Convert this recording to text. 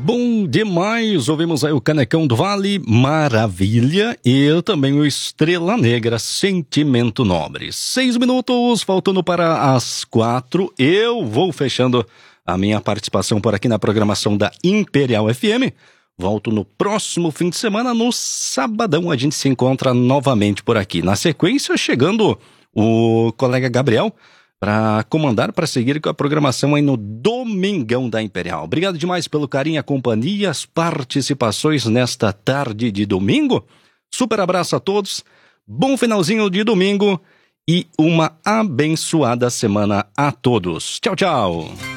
Bom demais, ouvimos aí o Canecão do Vale, Maravilha, e também o Estrela Negra, Sentimento Nobre. 6 minutos, faltando para as 4, eu vou fechando a minha participação por aqui na programação da Imperial FM. Volto no próximo fim de semana, no sabadão, a gente se encontra novamente por aqui. Na sequência, chegando o colega Gabriel, para comandar, para seguir com a programação aí no Domingão da Imperial. Obrigado demais pelo carinho, a companhia, as participações nesta tarde de domingo. Super abraço a todos, bom finalzinho de domingo e uma abençoada semana a todos. Tchau, tchau!